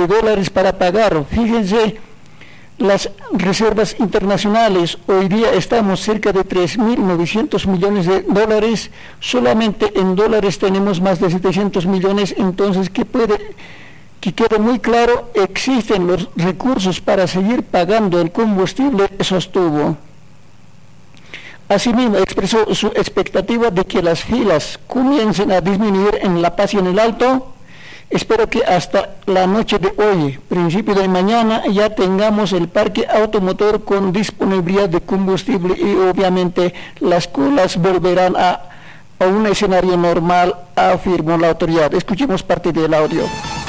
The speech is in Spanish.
de dólares para pagar. Fíjense las reservas internacionales. Hoy día estamos cerca de 3.900 millones de dólares. Solamente en dólares tenemos más de 700 millones. Entonces, que quede muy claro, existen los recursos para seguir pagando el combustible, sostuvo. Asimismo, expresó su expectativa de que las filas comiencen a disminuir en La Paz y en el Alto. Espero que hasta la noche de hoy, principio de mañana, ya tengamos el parque automotor con disponibilidad de combustible y obviamente las colas volverán a un escenario normal, afirmó la autoridad. Escuchemos parte del audio.